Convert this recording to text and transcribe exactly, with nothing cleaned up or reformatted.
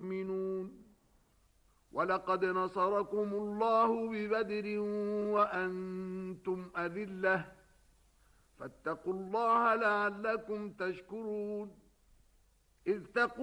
يؤمنون ولقد نصركم الله ببدر وأنتم أذلة فاتقوا الله لعلكم تشكرون إذ تقول